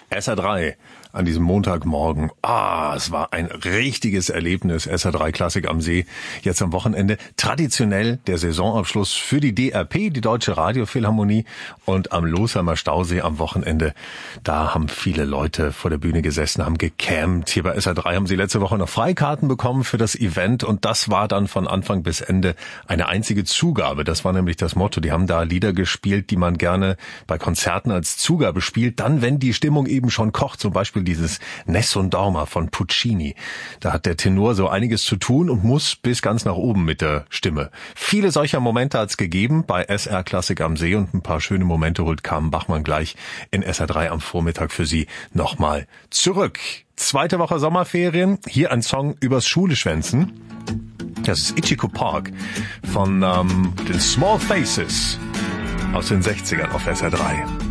SR3 an diesem Montagmorgen. Es war ein richtiges Erlebnis. SR3 Klassik am See. Jetzt am Wochenende traditionell der Saisonabschluss für die DRP, die Deutsche Radiophilharmonie. Und am Losheimer Stausee am Wochenende, da haben viele Leute vor der Bühne gesessen, haben gecampt. Hier bei SR3 haben sie letzte Woche noch Freikarten bekommen für das Event. Und das war dann von Anfang bis Ende eine einzige Zugabe. Das war nämlich das Motto. Die haben da Lieder gespielt, die man gerne bei Konzerten als Zugabe spielt. Dann, wenn die Stimmung eben schon kocht, zum Beispiel dieses Nessun Dorma von Puccini. Da hat der Tenor so einiges zu tun und muss bis ganz nach oben mit der Stimme. Viele solcher Momente hat's gegeben bei SR Klassik am See und ein paar schöne Momente holt Carmen Bachmann gleich in SR3 am Vormittag für Sie nochmal zurück. Zweite Woche Sommerferien. Hier ein Song übers Schuleschwänzen. Das ist Ichiko Park von den Small Faces aus den 60ern auf SR3.